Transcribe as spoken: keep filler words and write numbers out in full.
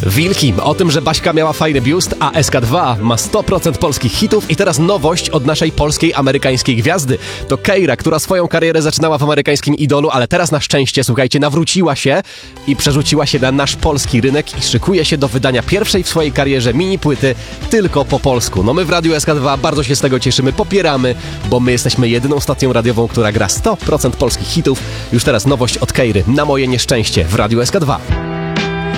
Wilki, o tym, że Baśka miała fajny biust, a S K dwa ma sto procent polskich hitów. I teraz nowość od naszej polskiej, amerykańskiej gwiazdy. To Keira, która swoją karierę zaczynała w amerykańskim Idolu, ale teraz na szczęście, słuchajcie, nawróciła się i przerzuciła się na nasz polski rynek i szykuje się do wydania pierwszej w swojej karierze mini płyty tylko po polsku. No my w Radiu S K dwa bardzo się z tego cieszymy, popieramy, bo my jesteśmy jedyną stacją radiową, która gra sto procent polskich hitów. Już teraz nowość od Keiry, Na moje nieszczęście w Radiu S K dwa.